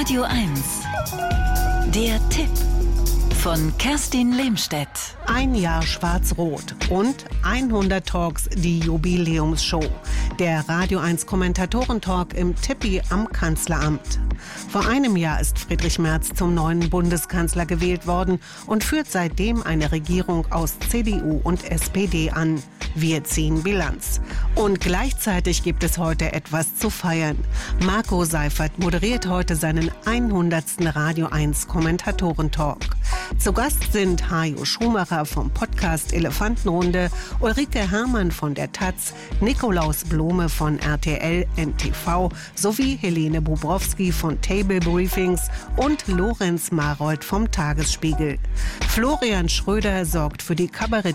Radio 1. Der Tipp von Kerstin Lehmstedt. Ein Jahr Schwarz-Rot und 100 Talks, die Jubiläumsshow. Der Radio 1 Kommentatoren-Talk im Tippi am Kanzleramt. Vor einem Jahr ist Friedrich Merz zum neuen Bundeskanzler gewählt worden und führt seitdem eine Regierung aus CDU und SPD an. Wir ziehen Bilanz. Und gleichzeitig gibt es heute etwas zu feiern. Marco Seifert moderiert heute seinen 100. Radio 1 Kommentatoren-Talk. Zu Gast sind Hajo Schumacher vom Podcast Elefantenrunde, Ulrike Herrmann von der taz, Nikolaus Blome von RTL NTV sowie Helene Bobrowski von Table Briefings und Lorenz Marold vom Tagesspiegel. Florian Schröder sorgt für die Kabarett